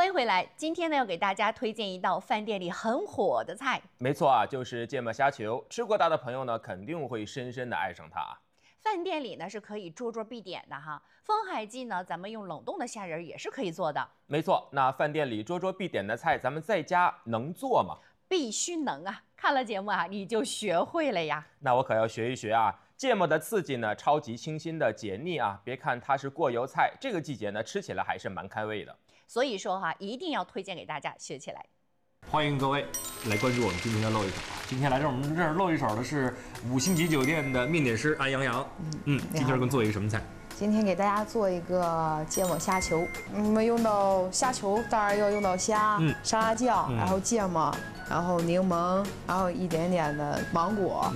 迎回来。今天呢，要给大家推荐一道饭店里很火的菜。 没错啊，就是芥末虾球。吃过它的朋友呢，肯定会深深的爱上它。 饭店里呢是可以桌桌必点的哈。风海记呢，咱们用冷冻的虾仁也是可以做的。 没错，那饭店里桌桌必点的菜，咱们在家能做吗？ 必须能啊！看了节目啊，你就学会了呀。 那我可要学一学啊！芥末的刺激呢，超级清新的解腻啊！别看它是过油菜，这个季节呢，吃起来还是蛮开胃的。 所以说哈，一定要推荐给大家学起来。 欢迎各位来关注我们今天的露一手啊！今天来我们这儿露一手的是5星级酒店的面点师安阳阳。今天给我们做一个什么菜？ 今天给大家做一个芥末虾球。我们用到虾球，当然要用到虾、沙拉酱，然后芥末，然后柠檬，然后一点点的芒果。